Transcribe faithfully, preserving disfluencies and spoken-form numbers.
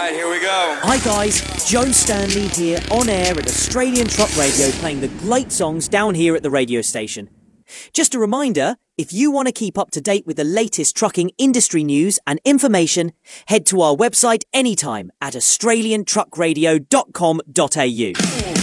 Alright, here we go. Hi guys, Joe Stanley here on air at Australian Truck Radio playing the great songs down here at the radio station. Just a reminder, if you want to keep up to date with the latest trucking industry news and information, head to our website anytime at australian truck radio dot com dot a u.